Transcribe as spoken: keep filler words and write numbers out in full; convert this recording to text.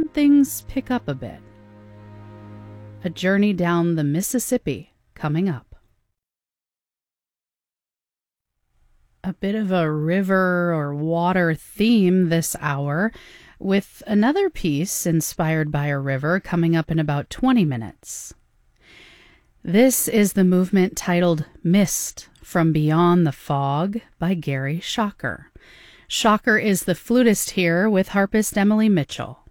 things pick up a bit. A journey down the Mississippi coming up. A bit of a river or water theme this hour, with another piece inspired by a river coming up in about twenty minutes. This is the movement titled Mist from Beyond the Fog by Gary Shocker. Shocker is the flutist here with harpist Emily Mitchell.